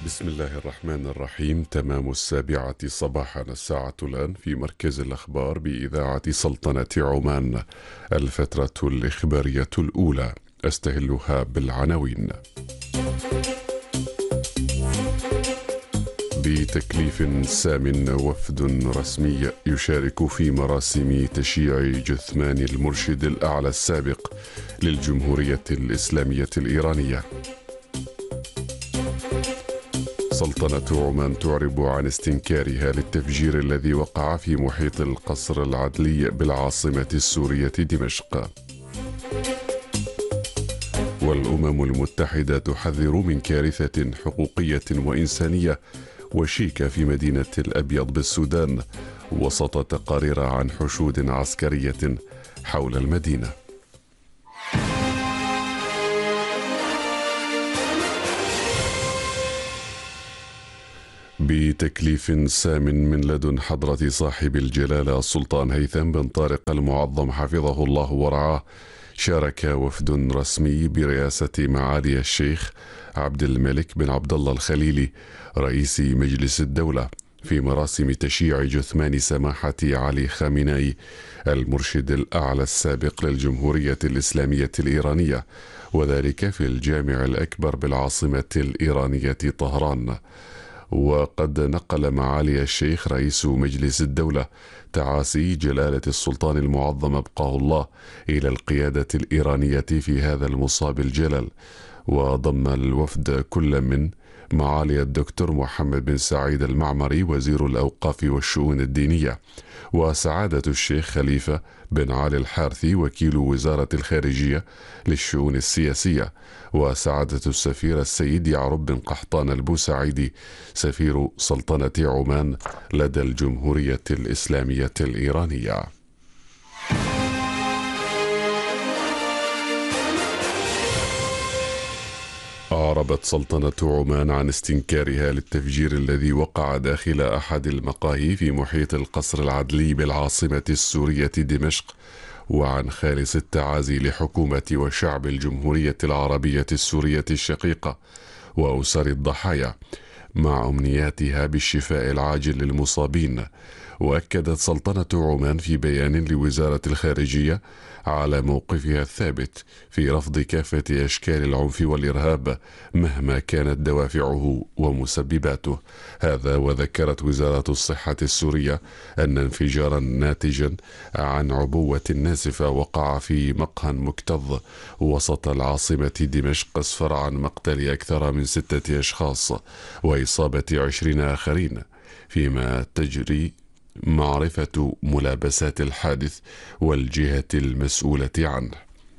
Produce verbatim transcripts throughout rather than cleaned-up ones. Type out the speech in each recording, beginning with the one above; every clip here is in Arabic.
بسم الله الرحمن الرحيم. تمام السابعة صباحا، الساعة الآن في مركز الأخبار بإذاعة سلطنة عمان. الفترة الإخبارية الأولى أستهلها بالعناوين. بتكليف سام وفد رسمي يشارك في مراسم تشييع جثمان المرشد الأعلى السابق للجمهورية الإسلامية الإيرانية. سلطنة عمان تعرب عن استنكارها للتفجير الذي وقع في محيط القصر العدلي بالعاصمة السورية دمشق. والأمم المتحدة تحذر من كارثة حقوقية وإنسانية وشيكة في مدينة الأبيض بالسودان وسط تقارير عن حشود عسكرية حول المدينة. بتكليف سام من لدن حضرة صاحب الجلالة السلطان هيثم بن طارق المعظم حفظه الله ورعاه، شارك وفد رسمي برئاسة معالي الشيخ عبد الملك بن عبد الله الخليلي رئيس مجلس الدولة في مراسم تشييع جثمان سماحة علي خامنئي المرشد الأعلى السابق للجمهورية الإسلامية الإيرانية، وذلك في الجامع الأكبر بالعاصمة الإيرانية طهران. وقد نقل معالي الشيخ رئيس مجلس الدولة تعاسي جلالة السلطان المعظم أبقاه الله إلى القيادة الإيرانية في هذا المصاب الجلل. وضم الوفد كل من معالي الدكتور محمد بن سعيد المعمري وزير الأوقاف والشؤون الدينية، وسعادة الشيخ خليفة بن علي الحارثي وكيل وزارة الخارجية للشؤون السياسية، وسعادة السفير السيد يعرب بن قحطان البوسعيدي سفير سلطنة عمان لدى الجمهورية الإسلامية الإيرانية. أعربت سلطنة عمان عن استنكارها للتفجير الذي وقع داخل أحد المقاهي في محيط القصر العدلي بالعاصمة السورية دمشق، وعن خالص التعازي لحكومة وشعب الجمهورية العربية السورية الشقيقة وأسر الضحايا، مع أمنياتها بالشفاء العاجل للمصابين. وأكدت سلطنة عمان في بيان لوزارة الخارجية على موقفها الثابت في رفض كافة أشكال العنف والإرهاب مهما كانت دوافعه ومسبباته. هذا وذكرت وزارة الصحة السورية أن انفجارا ناتجا عن عبوة ناسفة وقع في مقهى مكتظ وسط العاصمة دمشق أسفر عن مقتل أكثر من ستة أشخاص وإصابة عشرين آخرين، فيما تجري معرفة ملابسات الحادث والجهة المسؤولة عنه.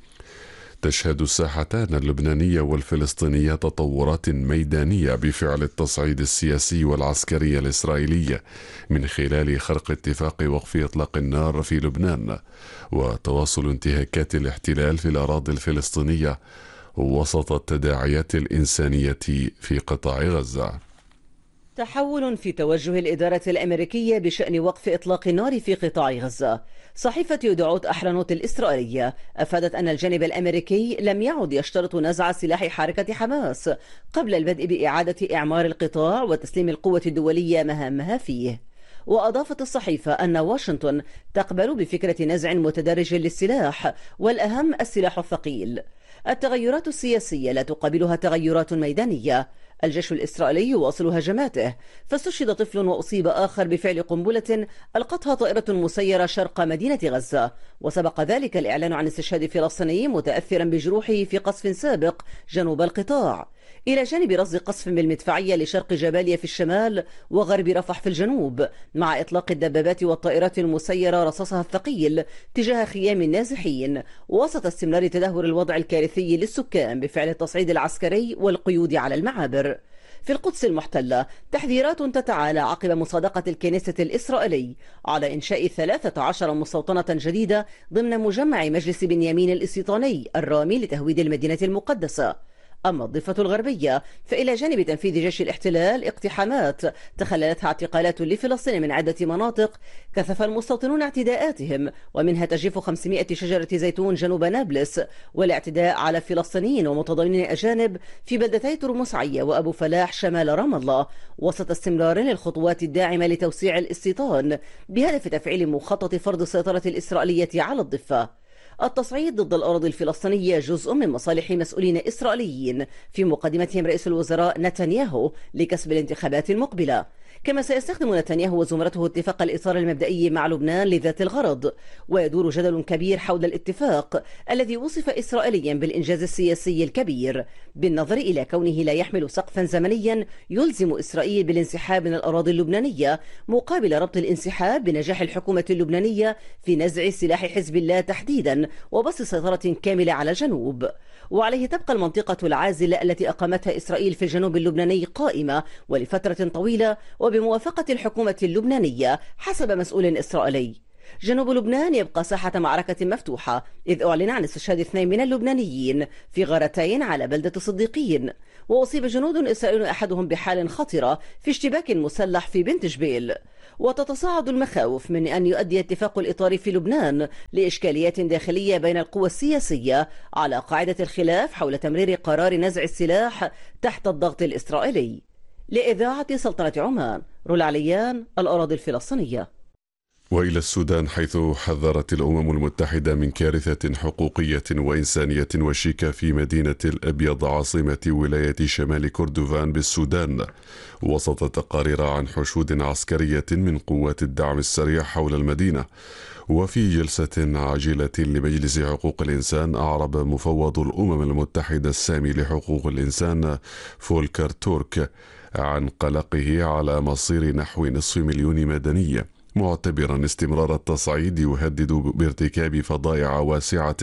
تشهد الساحتان اللبنانية والفلسطينية تطورات ميدانية بفعل التصعيد السياسي والعسكري الإسرائيلي من خلال خرق اتفاق وقف إطلاق النار في لبنان، وتواصل انتهاكات الاحتلال في الأراضي الفلسطينية وسط التداعيات الإنسانية في قطاع غزة. تحول في توجه الإدارة الأمريكية بشأن وقف إطلاق النار في قطاع غزة. صحيفة يدعوت أحرنوت الإسرائيلية أفادت أن الجانب الأمريكي لم يعد يشترط نزع سلاح حركة حماس قبل البدء بإعادة إعمار القطاع وتسليم القوة الدولية مهامها فيه. وأضافت الصحيفة أن واشنطن تقبل بفكرة نزع متدرج للسلاح، والأهم السلاح الثقيل. التغيرات السياسية لا تقابلها تغيرات ميدانية. الجيش الإسرائيلي يواصل هجماته، فاستشهد طفل وأصيب آخر بفعل قنبلة ألقتها طائرة مسيرة شرق مدينة غزة، وسبق ذلك الإعلان عن استشهاد فلسطيني متأثرا بجروحه في قصف سابق جنوب القطاع، إلى جانب رصد قصف بالمدفعية لشرق جباليا في الشمال وغرب رفح في الجنوب، مع إطلاق الدبابات والطائرات المسيرة رصاصها الثقيل تجاه خيام النازحين، وسط استمرار تدهور الوضع الكارثي للسكان بفعل التصعيد العسكري والقيود على المعابر. في القدس المحتلة تحذيرات تتعالى عقب مصادقة الكنيسة الإسرائيلي على إنشاء ثلاثة عشر مستوطنة جديدة ضمن مجمع مجلس بنيامين الاستيطاني الرامي لتهويد المدينة المقدسة. أما الضفة الغربية فإلى جانب تنفيذ جيش الاحتلال اقتحامات تخللتها اعتقالات لفلسطين من عدة مناطق، كثف المستوطنون اعتداءاتهم، ومنها تجريف خمسمائة شجرة زيتون جنوب نابلس والاعتداء على فلسطينيين ومتضامنين أجانب في بلدتي ترمس عيا وأبو فلاح شمال رام الله، وسط استمرار للخطوات الداعمة لتوسيع الاستيطان بهدف تفعيل مخطط فرض السيطرة الإسرائيلية على الضفة. التصعيد ضد الأراضي الفلسطينية جزء من مصالح مسؤولين إسرائيليين في مقدمتهم رئيس الوزراء نتنياهو لكسب الانتخابات المقبلة. كما سيستخدم نتنياهو وزمرته اتفاق الإطار المبدئي مع لبنان لذات الغرض، ويدور جدل كبير حول الاتفاق الذي وصف إسرائيليا بالإنجاز السياسي الكبير بالنظر إلى كونه لا يحمل سقفا زمنيا يلزم إسرائيل بالانسحاب من الأراضي اللبنانية، مقابل ربط الانسحاب بنجاح الحكومة اللبنانية في نزع سلاح حزب الله تحديدا وبسط سيطرة كاملة على الجنوب. وعليه تبقى المنطقة العازلة التي أقامتها إسرائيل في الجنوب اللبناني قائمة ولفترة طويلة وبموافقة الحكومة اللبنانية حسب مسؤول إسرائيلي. جنوب لبنان يبقى ساحة معركة مفتوحة، إذ أعلن عن استشهاد اثنين من اللبنانيين في غارتين على بلدة صديقين، وأصيب جنود إسرائيليون أحدهم بحال خطرة في اشتباك مسلح في بنت جبيل. وتتصاعد المخاوف من أن يؤدي اتفاق الإطار في لبنان لإشكاليات داخلية بين القوى السياسية على قاعدة الخلاف حول تمرير قرار نزع السلاح تحت الضغط الإسرائيلي. لإذاعة سلطنة عمان، رولا عليان، الأراضي الفلسطينية. وإلى السودان، حيث حذرت الأمم المتحدة من كارثة حقوقية وإنسانية وشيكة في مدينة الأبيض عاصمة ولاية شمال كردفان بالسودان، وسط تقارير عن حشود عسكرية من قوات الدعم السريع حول المدينة. وفي جلسة عاجلة لمجلس حقوق الإنسان، أعرب مفوض الأمم المتحدة السامي لحقوق الإنسان فولكر تورك عن قلقه على مصير نحو نصف مليون مدني، معتبرا استمرار التصعيد يهدد بارتكاب فظائع واسعة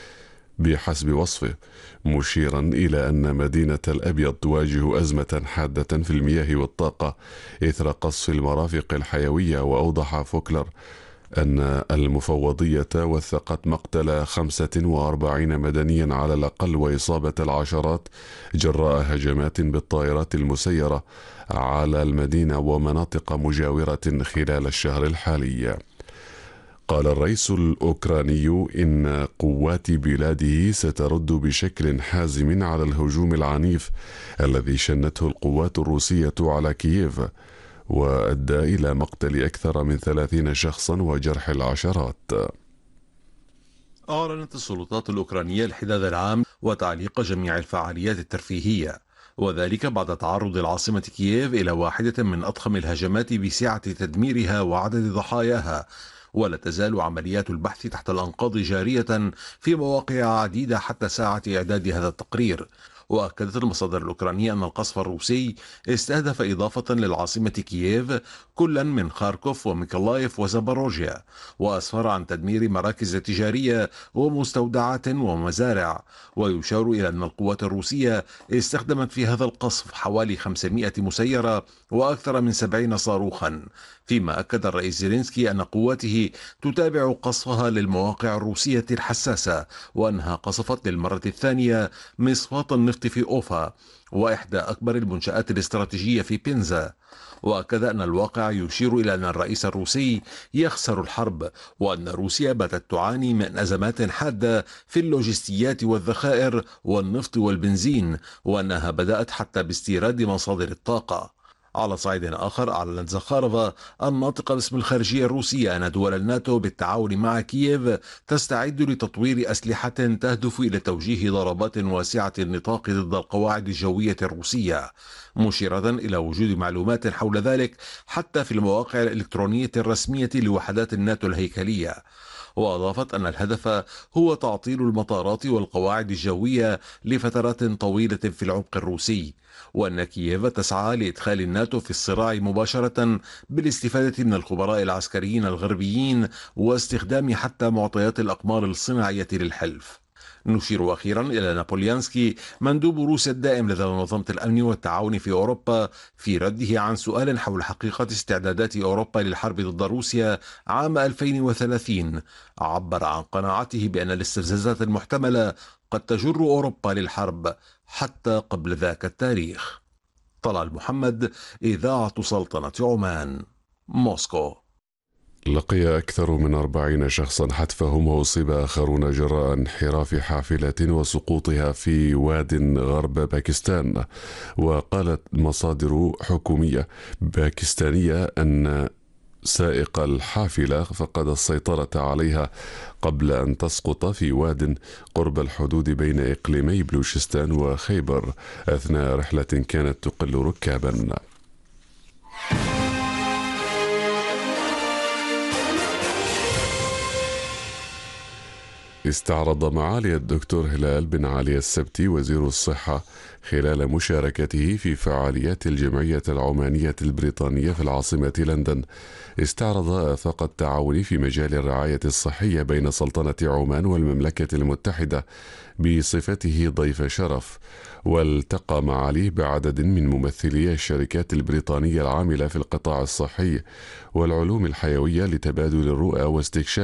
بحسب وصفه، مشيرا إلى أن مدينة الأبيض تواجه أزمة حادة في المياه والطاقة إثر قصف المرافق الحيوية. وأوضح فوكلر أن المفوضية وثقت مقتل خمسة وأربعين مدنيا على الأقل وإصابة العشرات جراء هجمات بالطائرات المسيرة على المدينة ومناطق مجاورة خلال الشهر الحالي. قال الرئيس الأوكراني إن قوات بلاده سترد بشكل حازم على الهجوم العنيف الذي شنته القوات الروسية على كييف، وأدى إلى مقتل أكثر من ثلاثين شخصا وجرح العشرات. أعلنت السلطات الأوكرانية الحداد العام وتعليق جميع الفعاليات الترفيهية، وذلك بعد تعرض العاصمة كييف إلى واحدة من أضخم الهجمات بسعة تدميرها وعدد ضحاياها. ولا تزال عمليات البحث تحت الأنقاض جارية في مواقع عديدة حتى ساعة إعداد هذا التقرير. وأكدت المصادر الأوكرانية أن القصف الروسي استهدف إضافة للعاصمة كييف كلا من خاركوف وميكولايف وزاباروجيا، وأسفر عن تدمير مراكز تجارية ومستودعات ومزارع. ويشار إلى أن القوات الروسية استخدمت في هذا القصف حوالي خمسمائة مسيرة وأكثر من سبعين صاروخا، فيما أكد الرئيس زيلينسكي أن قواته تتابع قصفها للمواقع الروسية الحساسة، وأنها قصفت للمرة الثانية مصفاة النفط في أوفا وإحدى أكبر المنشآت الاستراتيجية في بنزا. وأكد أن الواقع يشير إلى أن الرئيس الروسي يخسر الحرب، وأن روسيا باتت تعاني من أزمات حادة في اللوجستيات والذخائر والنفط والبنزين، وأنها بدأت حتى باستيراد مصادر الطاقة. على صعيد آخر، أعلنت زخارفا الناطقة باسم الخارجية الروسية أن دول الناتو بالتعاون مع كييف تستعد لتطوير أسلحة تهدف إلى توجيه ضربات واسعة النطاق ضد القواعد الجوية الروسية، مشيرة إلى وجود معلومات حول ذلك حتى في المواقع الإلكترونية الرسمية لوحدات الناتو الهيكلية. وأضافت أن الهدف هو تعطيل المطارات والقواعد الجوية لفترات طويلة في العمق الروسي، وأن كييف تسعى لإدخال الناتو في الصراع مباشرة بالاستفادة من الخبراء العسكريين الغربيين واستخدام حتى معطيات الأقمار الصناعية للحلف. نشير أخيرا إلى نابوليانسكي مندوب روسيا الدائم لدى منظمة الأمن والتعاون في أوروبا في رده عن سؤال حول حقيقة استعدادات أوروبا للحرب ضد روسيا عام ألفين وثلاثين، عبر عن قناعته بأن الاستفزازات المحتملة قد تجر أوروبا للحرب حتى قبل ذاك التاريخ. طلال محمد، إذاعة سلطنة عمان، موسكو. لقي أكثر من أربعين شخصا حتفهم وأصيب آخرون جراء انحراف حافلة وسقوطها في واد غرب باكستان. وقالت مصادر حكومية باكستانية أن سائق الحافلة فقد السيطرة عليها قبل أن تسقط في واد قرب الحدود بين إقليمي بلوشستان وخيبر أثناء رحلة كانت تقل ركابا. استعرض معالي الدكتور هلال بن علي السبتي وزير الصحة خلال مشاركته في فعاليات الجمعية العمانية البريطانية في العاصمة لندن استعرض آفاق التعاون في مجال الرعاية الصحية بين سلطنة عمان والمملكة المتحدة بصفته ضيف شرف، والتقى معاليه بعدد من ممثلي الشركات البريطانية العاملة في القطاع الصحي والعلوم الحيوية لتبادل الرؤى واستكشاف